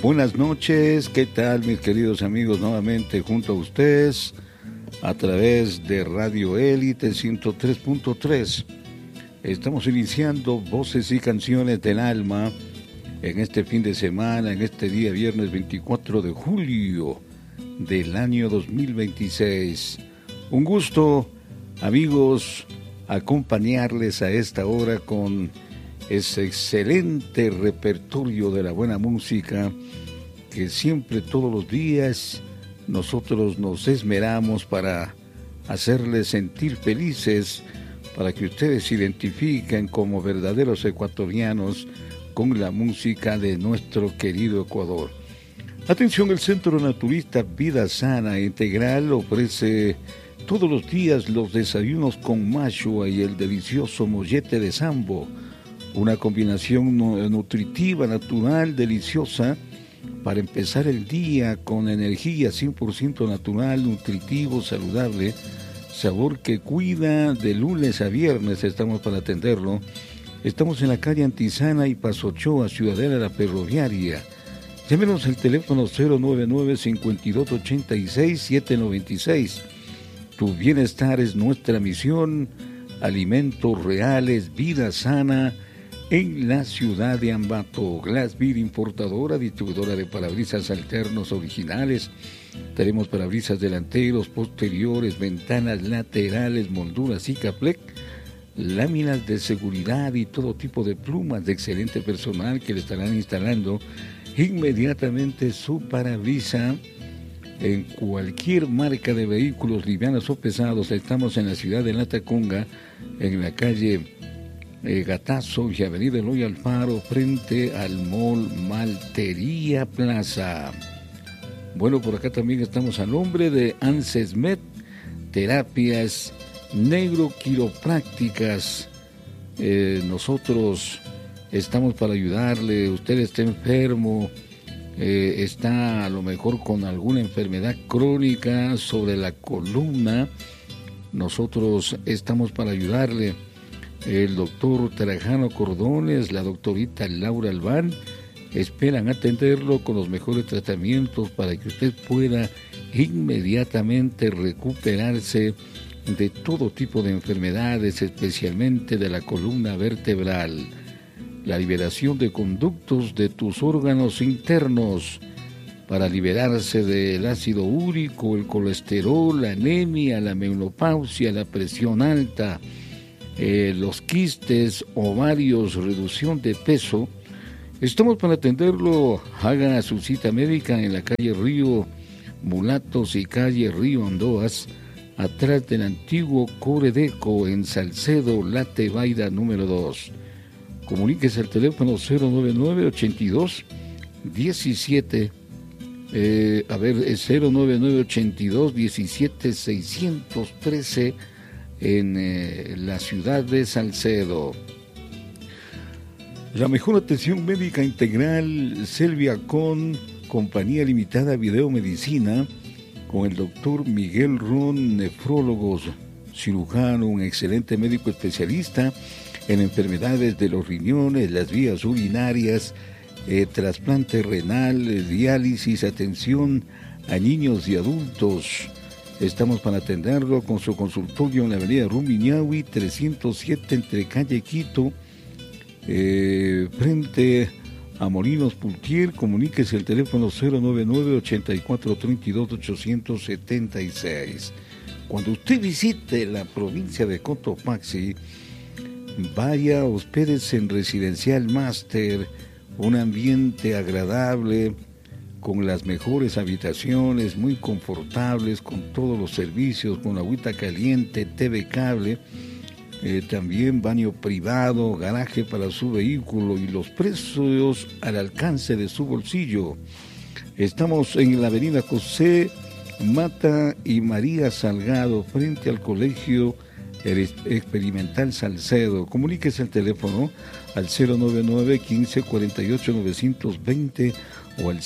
Buenas noches, ¿qué tal mis queridos amigos? Nuevamente junto a ustedes a través de Radio Élite 103.3. Estamos iniciando Voces y Canciones del Alma en este fin de semana, en este día viernes 24 de julio del año 2026. Un gusto, amigos, acompañarles a esta hora con ese excelente repertorio de la buena música que siempre, todos los días, nosotros nos esmeramos para hacerles sentir felices, para que ustedes se identifiquen como verdaderos ecuatorianos con la música de nuestro querido Ecuador. Atención, el Centro Naturista Vida Sana Integral ofrece todos los días los desayunos con mashua y el delicioso mollete de sambo, una combinación nutritiva, natural, deliciosa, para empezar el día con energía 100% natural, nutritivo, saludable, sabor que cuida de lunes a viernes. Estamos para atenderlo. Estamos en la calle Antisana y Paso Ochoa, Ciudadela La Ferroviaria. Llámenos al teléfono 099-5286-796. Tu bienestar es nuestra misión. Alimentos reales, vida sana, en la ciudad de Ambato. Glassbeer, importadora, distribuidora de parabrisas alternos originales. Tenemos parabrisas delanteros, posteriores, ventanas laterales, molduras Cicaplec, láminas de seguridad y todo tipo de plumas de excelente personal que le estarán instalando inmediatamente su parabrisa en cualquier marca de vehículos livianos o pesados. Estamos en la ciudad de Latacunga, en la calle Gatazo y Avenida Eloy Alfaro, frente al Mall Maltería Plaza. Bueno, por acá también estamos a nombre de Ancesmed, terapias neuroquiroprácticas. Nosotros estamos para ayudarle. Usted está enfermo, está a lo mejor con alguna enfermedad crónica sobre la columna. Nosotros estamos para ayudarle. El doctor Trajano Cordones, la doctorita Laura Albán, esperan atenderlo con los mejores tratamientos para que usted pueda inmediatamente recuperarse de todo tipo de enfermedades, especialmente de la columna vertebral. La liberación de conductos de tus órganos internos para liberarse del ácido úrico, el colesterol, la anemia, la menopausia, la presión alta, los quistes, ovarios, reducción de peso. Estamos para atenderlo. Haga su cita médica en la calle Río Mulatos y calle Río Andoas, atrás del antiguo Coredeco, en Salcedo, La Tebaida número 2. Comuníquese al teléfono 099-82-17 099-82-17-613 en la ciudad de Salcedo. La mejor atención médica integral, Selviacon, compañía limitada Videomedicina, con el doctor Miguel Ron, nefrólogo, cirujano, un excelente médico especialista en enfermedades de los riñones, las vías urinarias, trasplante renal, diálisis, atención a niños y adultos. Estamos para atenderlo con su consultorio en la avenida Rumiñahui 307 entre calle Quito, frente a Molinos Pultier. Comuníquese al teléfono 099-8432-876. Cuando usted visite la provincia de Cotopaxi, vaya, hospédese en Residencial Máster, un ambiente agradable, con las mejores habitaciones, muy confortables, con todos los servicios, con agüita caliente, TV cable, también baño privado, garaje para su vehículo y los precios al alcance de su bolsillo. Estamos en la avenida José Mata y María Salgado, frente al Colegio Experimental Salcedo. Comuníquese al teléfono al 099-1548-920 o al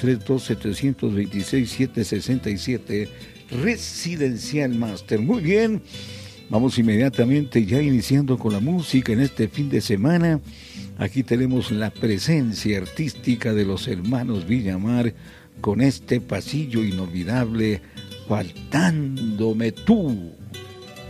0312-326-767, Residencial Máster. Muy bien, vamos inmediatamente ya iniciando con la música en este fin de semana. Aquí tenemos la presencia artística de los hermanos Villamar con este pasillo inolvidable, Faltándome tú.